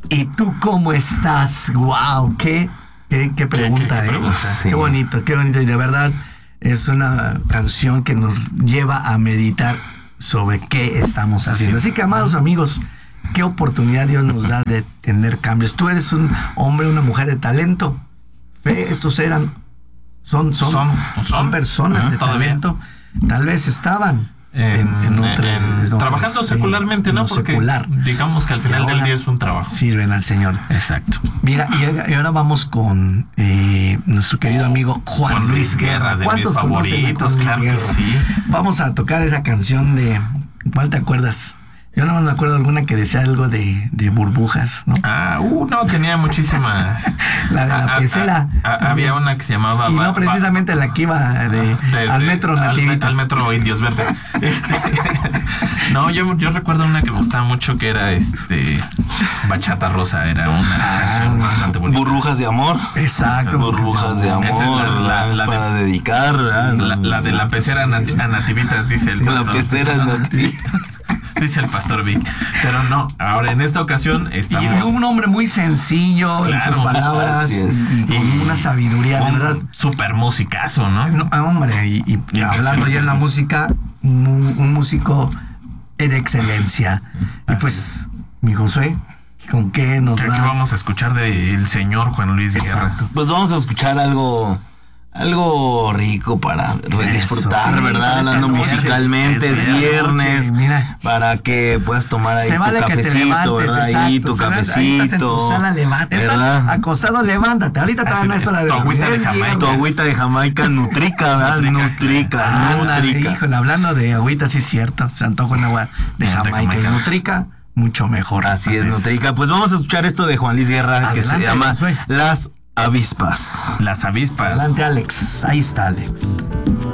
¿Y tú cómo estás? ¡Wow! ¿Qué pregunta, ¿Qué pregunta? Sí. Qué bonito. Y de verdad es una canción que nos lleva a meditar sobre qué estamos haciendo. Así que, amados amigos, qué oportunidad Dios nos da de tener cambios. Tú eres un hombre, una mujer de talento. Estos son personas de talento. Tal vez estaban en otras, trabajando secularmente, ¿no? Porque digamos que al final del día es un trabajo. Sirven al Señor. Exacto. Mira, y ahora vamos con nuestro querido amigo Juan Luis Guerra. De mis favoritos, claro que sí. Vamos a tocar esa canción de... ¿Cuál te acuerdas? Yo no me acuerdo alguna que decía algo de burbujas, ¿no? No, tenía muchísimas. La de la pecera. Había una que se llamaba... Y no precisamente la que iba al Metro Nativitas. Al Metro Indios Verdes. No, yo recuerdo una que me gustaba mucho que era Bachata Rosa. Era una canción bastante bonita. Burbujas de amor. Exacto. Burbujas de amor. La para dedicar. La de la pecera a Nativitas, dice el pastor. La pecera a Nativitas. Dice el pastor Vic. Pero no, ahora en esta ocasión estamos... Y un hombre muy sencillo, claro, en sus palabras, y con una sabiduría, de verdad. Súper musicazo, ¿no? Hombre, y hablando ya en la música, un músico de excelencia. Y pues, mi Josué, ¿con qué nos va? ¿Qué vamos a escuchar del señor Juan Luis Guerra? Pues vamos a escuchar algo rico para disfrutar, sí, ¿verdad? Hablando musicalmente, es viernes, mira, para que puedas tomar ahí tu cafecito, ¿verdad? Ahí tu cafecito. Estás en tu sala, estás acostado, levántate. Ahorita todavía no es hora de tu agüita de Jamaica, Nutrica, ¿verdad? Nutrica. Híjole, hablando de agüita, sí es cierto. Se antoja un agua de Jamaica y Nutrica, mucho mejor. Así es, Nutrica. Pues vamos a escuchar esto de Juan Luis Guerra, que se llama Las Avispas. Las avispas. Adelante, Alex. Ahí está, Alex.